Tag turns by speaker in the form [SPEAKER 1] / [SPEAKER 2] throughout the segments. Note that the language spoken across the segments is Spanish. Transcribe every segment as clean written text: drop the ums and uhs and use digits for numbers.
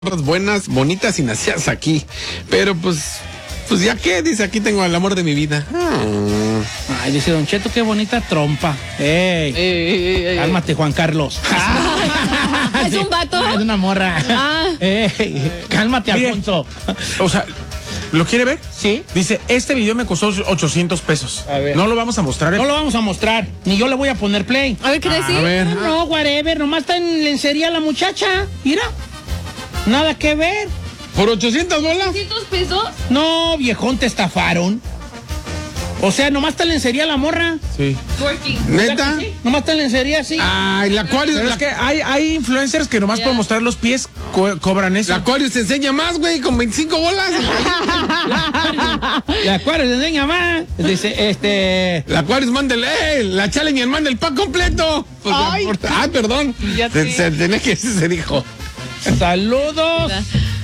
[SPEAKER 1] buenas, bonitas y nacidas aquí. Pero pues ya qué, dice, aquí tengo el amor de mi vida.
[SPEAKER 2] Ay, dice Don Cheto, qué bonita trompa. Ey. Cálmate, Juan Carlos.
[SPEAKER 3] ¿Es un vato?
[SPEAKER 2] Es una morra. Cálmate, Alfonso.
[SPEAKER 4] O sea, ¿lo quiere ver?
[SPEAKER 2] Sí.
[SPEAKER 4] Dice, este video me costó 800 pesos.
[SPEAKER 2] A ver.
[SPEAKER 4] No lo vamos a mostrar.
[SPEAKER 2] No lo vamos a mostrar, ni yo le voy a poner play.
[SPEAKER 3] A ver, ¿qué decir?
[SPEAKER 4] A ver.
[SPEAKER 2] No, whatever, nomás está en lencería la muchacha. Mira, nada que ver.
[SPEAKER 1] ¿Por 800 bolas?
[SPEAKER 3] ¿200 pesos?
[SPEAKER 2] No, viejón, te estafaron. O sea, nomás está en lencería la morra.
[SPEAKER 4] Sí.
[SPEAKER 3] Twerking.
[SPEAKER 1] ¿Neta?
[SPEAKER 2] Sí, nomás está en lencería, sí.
[SPEAKER 1] Ay, la Aquarius,
[SPEAKER 4] Pero es que hay influencers que nomás por mostrar los pies cobran eso.
[SPEAKER 1] la Aquarius te enseña más, güey, con 25 bolas.
[SPEAKER 2] La Aquarius le enseña más. Dice,
[SPEAKER 1] La Aquarius manda la Challenger manda el pack completo. Pues,
[SPEAKER 2] Ay,
[SPEAKER 1] perdón.
[SPEAKER 2] Ya sé.
[SPEAKER 1] Se tenía que decir, se dijo.
[SPEAKER 2] Saludos.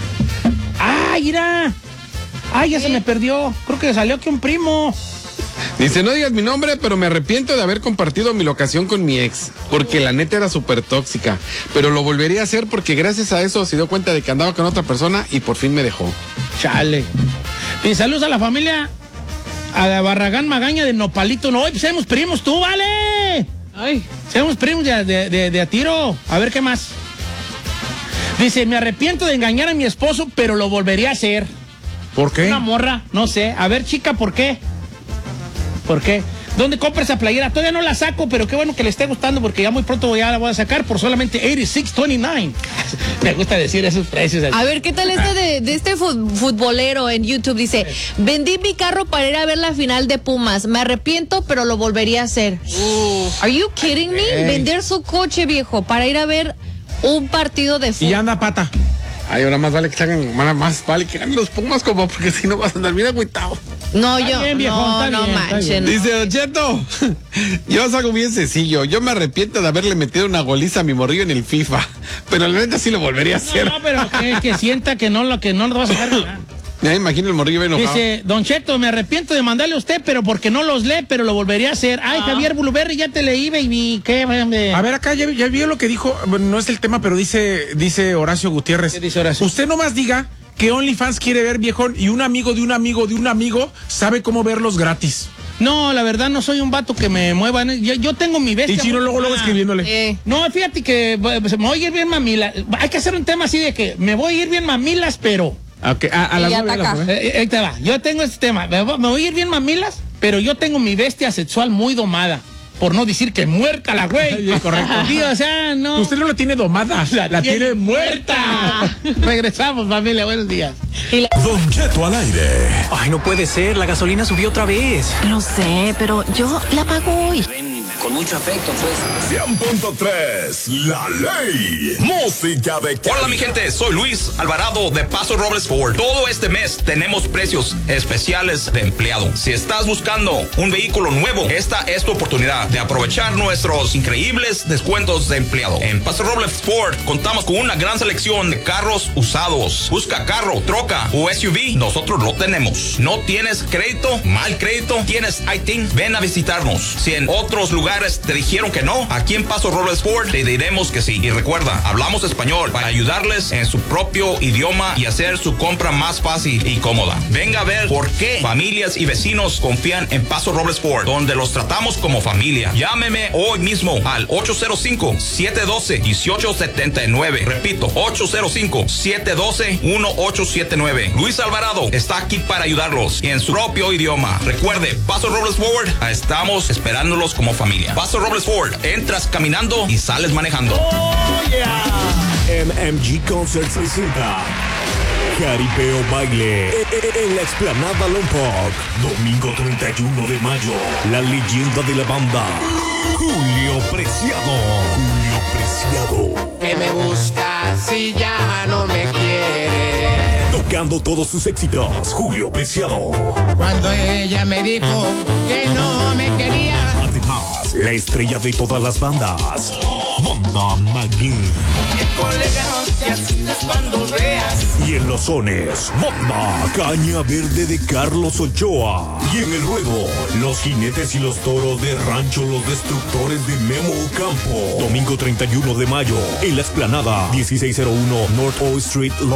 [SPEAKER 2] ¡Ay, mira! ¡Ay, ya se me perdió! Creo que salió aquí un primo.
[SPEAKER 1] Dice, no digas mi nombre, pero me arrepiento de haber compartido mi locación con mi ex, porque la neta era súper tóxica, pero lo volvería a hacer porque gracias a eso se dio cuenta de que andaba con otra persona y por fin me dejó.
[SPEAKER 2] Chale. Y saludos a la familia, a la Barragán Magaña de Nopalito. No, pues seamos primos tú, vale.
[SPEAKER 3] Ay.
[SPEAKER 2] Seamos primos de a tiro. A ver, ¿qué más? Dice, me arrepiento de engañar a mi esposo, pero lo volvería a hacer.
[SPEAKER 4] ¿Por qué?
[SPEAKER 2] Una morra, no sé. A ver, chica, ¿por qué? ¿Por qué? ¿Dónde compra esa playera? Todavía no la saco, pero qué bueno que le esté gustando porque ya muy pronto ya la voy a sacar por solamente $86.29. Me gusta decir esos precios.
[SPEAKER 3] A ver, ¿qué tal de este futbolero en YouTube? Dice, vendí mi carro para ir a ver la final de Pumas. Me arrepiento, pero lo volvería a hacer. Are you kidding me? Vender su coche, viejo, para ir a ver un partido de fútbol.
[SPEAKER 4] Y anda pata.
[SPEAKER 1] Ay, ahora más vale que más vale que ganen los Pumas, como porque si no vas a andar bien agüitado.
[SPEAKER 3] No,
[SPEAKER 2] Está
[SPEAKER 3] yo.
[SPEAKER 2] bien, viejo,
[SPEAKER 3] no,
[SPEAKER 2] está
[SPEAKER 3] no
[SPEAKER 2] bien, está
[SPEAKER 3] manchen.
[SPEAKER 2] bien.
[SPEAKER 1] Dice Don Cheto, yo os hago bien sencillo. Yo me arrepiento de haberle metido una goliza a mi morrillo en el FIFA. Pero la neta sí lo volvería a hacer.
[SPEAKER 2] No, pero que sienta que no lo vas a dejar.
[SPEAKER 1] Ya me imagino el morrillo bien enojado.
[SPEAKER 2] Dice, Don Cheto, me arrepiento de mandarle a usted, pero porque no los lee, pero lo volvería a hacer. Ay, Javier Blueberry, ya te leí, baby. ¿Qué?
[SPEAKER 4] A ver, acá ya vi lo que dijo. Bueno, no es el tema, pero dice Horacio Gutiérrez.
[SPEAKER 2] ¿Qué dice Horacio?
[SPEAKER 4] Usted nomás diga que OnlyFans quiere ver, viejón, y un amigo de un amigo de un amigo sabe cómo verlos gratis.
[SPEAKER 2] No, la verdad no soy un vato que me mueva. Yo tengo mi bestia.
[SPEAKER 4] Y Chino luego escribiéndole.
[SPEAKER 2] No, fíjate que me voy a ir bien mamilas. Hay que hacer un tema así de que me voy a ir bien mamilas, pero...
[SPEAKER 4] Okay, a las 9 de la noche.
[SPEAKER 2] Ahí te va. Yo tengo este tema. Me voy a ir bien mamilas, pero yo tengo mi bestia sexual muy domada. Por no decir que muerta la güey.
[SPEAKER 4] Correcto.
[SPEAKER 2] Tío, o sea, no.
[SPEAKER 4] Usted no la tiene domada, la tiene muerta.
[SPEAKER 2] Regresamos, familia. Buenos días.
[SPEAKER 5] Don Cheto al aire.
[SPEAKER 6] Ay, no puede ser, la gasolina subió otra vez.
[SPEAKER 7] Lo sé, pero yo la pago hoy.
[SPEAKER 6] Con mucho afecto, pues.
[SPEAKER 5] 100.3, la ley. Música de Cali.
[SPEAKER 8] Hola mi gente, soy Luis Alvarado de Paso Robles Ford. Todo este mes tenemos precios especiales de empleado. Si estás buscando un vehículo nuevo, esta es tu oportunidad de aprovechar nuestros increíbles descuentos de empleado. En Paso Robles Ford contamos con una gran selección de carros usados. Busca carro, troca o SUV, nosotros lo tenemos. ¿No tienes crédito? ¿Mal crédito? ¿Tienes ITIN? Ven a visitarnos. Si en otros lugares te dijeron que no, aquí en Paso Robles Ford te diremos que sí. Y recuerda, hablamos español para ayudarles en su propio idioma y hacer su compra más fácil y cómoda. Venga a ver por qué familias y vecinos confían en Paso Robles Ford, donde los tratamos como familia. Llámeme hoy mismo al 805-712-1879. Repito, 805-712-1879. Luis Alvarado está aquí para ayudarlos en su propio idioma. Recuerde, Paso Robles Ford, estamos esperándolos como familia. Paso Robles Ford, entras caminando y sales manejando.
[SPEAKER 5] Oh, yeah. MMG Concerts presenta Jaripeo Baile en la Explanada Lompoc. Domingo 31 de mayo. La leyenda de la banda, Julio Preciado. Julio Preciado.
[SPEAKER 9] Que me busca si ya no me quiere.
[SPEAKER 5] Tocando todos sus éxitos, Julio Preciado.
[SPEAKER 9] Cuando ella me dijo que no me quería.
[SPEAKER 5] Además, Texas, la estrella de todas las bandas, Banda McGee. Y en los sones, Banda Caña Verde de Carlos Ochoa. Y en el ruedo, los jinetes y los toros de Rancho Los Destructores de Memo Ocampo. Domingo 31 de mayo, en la explanada 1601 North O Street,